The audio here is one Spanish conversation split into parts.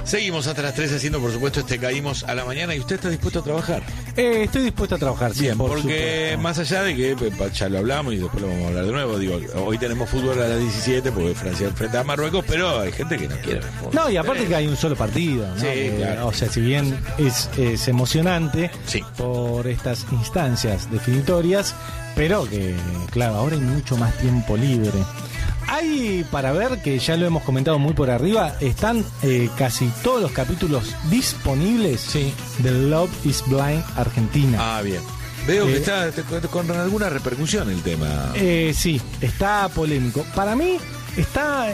Seguimos hasta las 3 haciendo, por supuesto, Caímos a la Mañana. ¿Y usted está dispuesto a trabajar? Estoy dispuesto a trabajar, sí. Bien, porque más allá de que ya lo hablamos y después lo vamos a hablar de nuevo, digo, hoy tenemos fútbol a las 17 porque Francia enfrenta a Marruecos, pero hay gente que no quiere ver fútbol. No, y aparte que hay un solo partido, ¿no? Sí, claro. O sea, si bien es emocionante por estas instancias definitorias, pero que, claro, ahora hay mucho más tiempo libre. Hay para ver, que ya lo hemos comentado muy por arriba, están casi todos los capítulos disponibles de Love is Blind Argentina. Ah, bien. Veo que está con alguna repercusión el tema. Sí, está polémico. Para mí, esta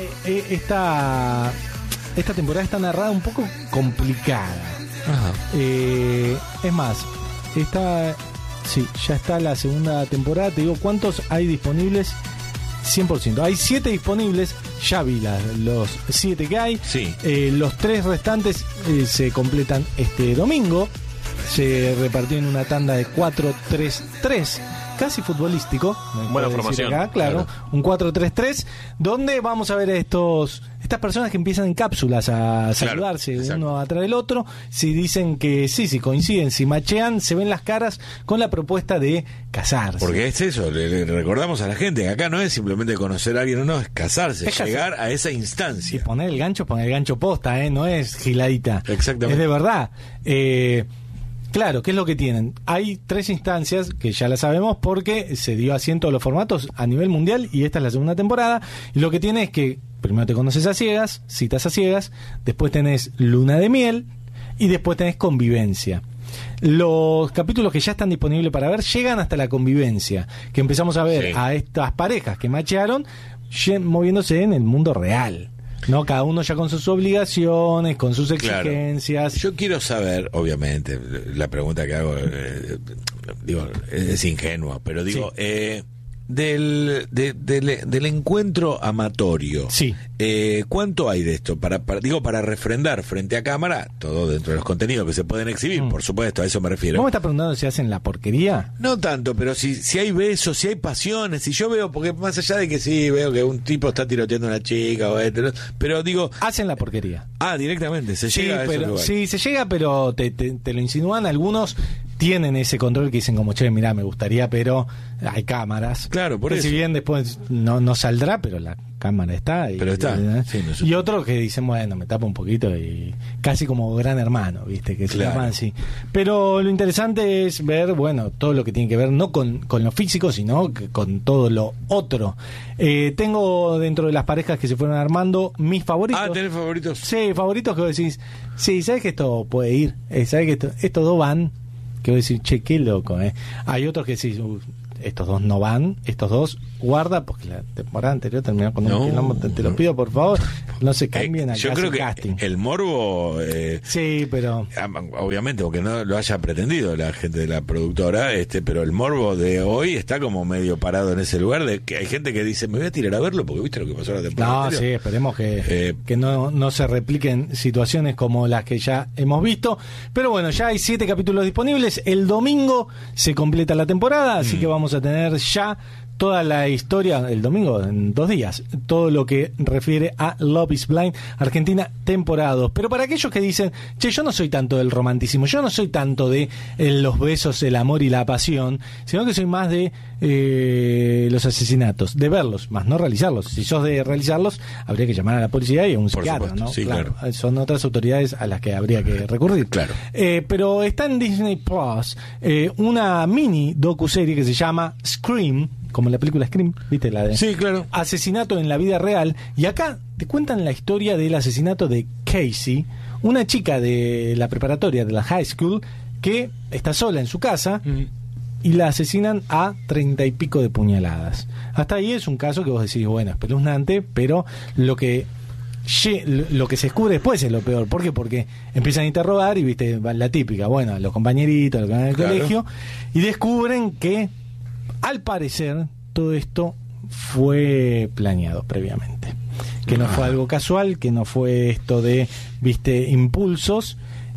temporada está narrada un poco complicada. Ajá. Es más, ya está la segunda temporada. Te digo, ¿cuántos hay disponibles? 100%. Hay 7 disponibles. Ya vi los 7 que hay. Sí. Los 3 restantes se completan este domingo. Se repartió en una tanda de 4-3-3. Casi futbolístico. Buena formación. Acá, claro. Un 4-3-3. Donde vamos a ver a estas personas que empiezan en cápsulas a saludarse uno atrás del otro. Si dicen que si coinciden, si machean, se ven las caras con la propuesta de casarse. Porque es eso, le recordamos a la gente que acá no es simplemente conocer a alguien o no, es casarse, es llegar a esa instancia. Y poner el gancho posta, no es giladita. Exactamente. Es de verdad. Claro, ¿qué es lo que tienen? Hay 3 instancias que ya las sabemos porque se dio así en todos los formatos a nivel mundial y esta es la segunda temporada. Y lo que tiene es que primero te conoces a ciegas, citas a ciegas, después tenés luna de miel y después tenés convivencia. Los capítulos que ya están disponibles para ver llegan hasta la convivencia, que empezamos a ver a estas parejas que machearon moviéndose en el mundo real. No, cada uno ya con sus obligaciones, con sus exigencias. Yo quiero saber, obviamente, la pregunta que hago, es ingenua, pero digo, del encuentro amatorio, ¿cuánto hay de esto? Para refrendar frente a cámara, todo dentro de los contenidos que se pueden exhibir, por supuesto, a eso me refiero. ¿Cómo me estás preguntando si hacen la porquería? No tanto, pero si hay besos, si hay pasiones, si yo veo, porque más allá de que veo que un tipo está tiroteando a una chica, pero digo... Hacen la porquería. Ah, directamente, se llega a esos lugares. Sí, se llega, pero te lo insinúan. Algunos tienen ese control que dicen como, mirá, me gustaría, pero hay cámaras. Claro, por eso. Si bien después no saldrá, pero la cámara está. Pero está. Y otros que dicen, bueno, me tapa un poquito y casi como Gran Hermano, ¿viste? Que se llaman así. Pero lo interesante es ver, todo lo que tiene que ver, no con lo físico, sino con todo lo otro. Tengo dentro de las parejas que se fueron armando mis favoritos. Ah, ¿tenés favoritos? Sí, favoritos que vos decís, sabes que esto puede ir, sabes que estos dos van, que vos decís, qué loco, Hay otros que decís, estos dos no van, estos dos guarda, porque la temporada anterior terminó con un quilombo, te lo pido por favor, no se cambien acá. Yo creo que casting. El morbo sí, pero obviamente, porque no lo haya pretendido la gente de la productora, pero el morbo de hoy está como medio parado en ese lugar, de que hay gente que dice, me voy a tirar a verlo porque viste lo que pasó la temporada anterior. Sí, esperemos que no se repliquen situaciones como las que ya hemos visto, pero bueno, ya hay 7 capítulos disponibles. El domingo se completa la temporada, así que vamos a tener ya toda la historia, el domingo, en 2 días, todo lo que refiere a Love is Blind Argentina temporada 2. Pero para aquellos que dicen, yo no soy tanto del romanticismo, yo no soy tanto de los besos, el amor y la pasión, sino que soy más de los asesinatos, de verlos, más no realizarlos. Si sos de realizarlos, habría que llamar a la policía y a un psiquiatra, ¿no? Sí, claro. Son otras autoridades a las que habría que recurrir. Claro. Pero está en Disney Plus una mini docuserie que se llama Scream, como la película Scream, ¿viste? La de asesinato en la vida real. Y acá te cuentan la historia del asesinato de Casey, una chica de la preparatoria, de la high school, que está sola en su casa y la asesinan a 30 y pico de puñaladas. Hasta ahí es un caso que vos decís, bueno, espeluznante, pero lo que se descubre después es lo peor. ¿Por qué? Porque empiezan a interrogar y, viste, la típica, los compañeritos, los que van al colegio, y descubren que al parecer todo esto fue planeado previamente, que no fue algo casual, que no fue esto de impulsos,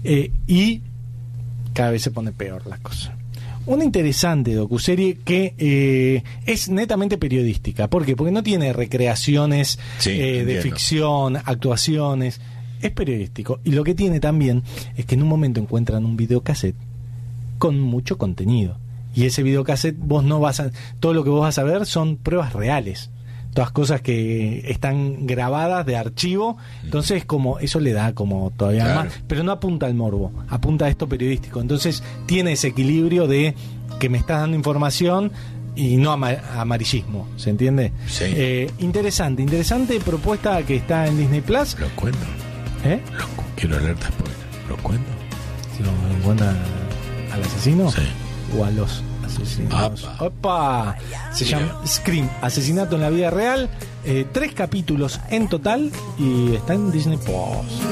y cada vez se pone peor la cosa. Una interesante docuserie que es netamente periodística. ¿Por qué? Porque no tiene recreaciones de ficción, actuaciones. es periodístico. Y lo que tiene también es que en un momento encuentran un videocassette con mucho contenido. Y ese videocassette todo lo que vos vas a ver son pruebas reales. Todas cosas que están grabadas de archivo. Entonces como eso le da como todavía más. Pero no apunta al morbo, apunta a esto periodístico. Entonces tiene ese equilibrio de que me estás dando información y no amarillismo, ¿se entiende? Sí. Interesante propuesta que está en Disney Plus. ¿Lo cuento? Quiero alerta spoiler. ¿Lo cuento? Si lo encuentran al asesino. Sí. O a los asesinos. ¡Opa! Se llama Scream, asesinato en la vida real. 3 capítulos en total y está en Disney Plus.